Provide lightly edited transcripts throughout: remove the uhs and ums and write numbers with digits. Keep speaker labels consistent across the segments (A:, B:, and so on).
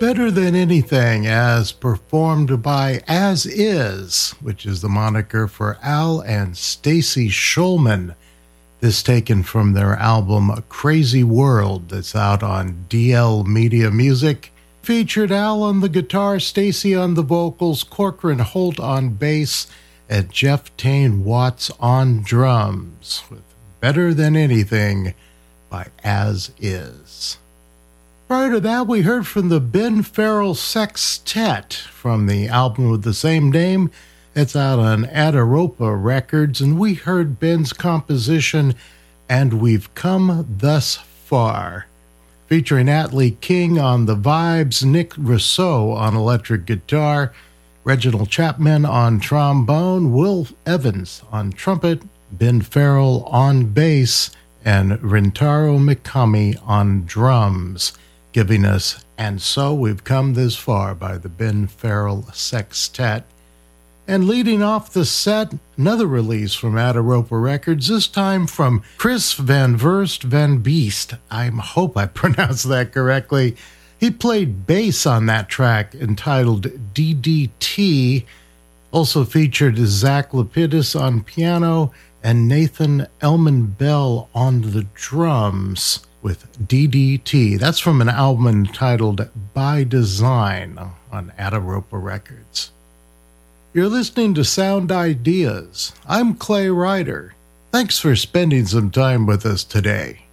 A: Better Than Anything, as performed by As Is, which is the moniker for Al and Stacy Shulman. This taken from their album Crazy World that's out on DL Media Music. Featured Al on the guitar, Stacy on the vocals, Corcoran Holt on bass, and Jeff Tane Watts on drums, with Better Than Anything by As Is. Prior to that, we heard from the Ben Farrell Sextet from the album with the same name. It's out on Ataropa Records, and we heard Ben's composition, And We've Come Thus Far, featuring Atlee King on the vibes, Nick Rousseau on electric guitar, Reginald Chapman on trombone, Will Evans on trumpet, Ben Farrell on bass, and Rintaro Mikami on drums, giving us And So We've Come This Far by the Ben Farrell Sextet. And leading off the set, another release from Ataropa Records, this time from Chris Van Verst Van Beest. I hope I pronounced that correctly. He played bass on that track entitled DDT. Also featured Zach Lapidus on piano and Nathan Elman Bell on the drums with DDT. That's from an album entitled By Design on Ataropa Records. You're listening to Sound Ideas. I'm Clay Ryder. Thanks for spending some time with us today.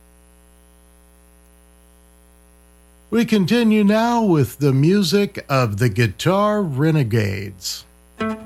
A: We continue now with the music of the Guitar Renegades.